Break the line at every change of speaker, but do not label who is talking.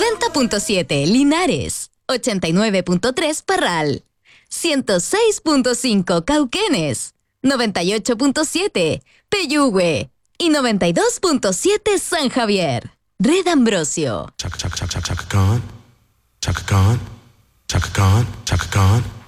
90.7 Linares, 89.3 Parral, 106.5 Cauquenes, 98.7 Peyúgue y 92.7 San Javier. Red Ambrosio.
Chaka Khan, Chaka Khan, Chaka Khan, Chaka Khan.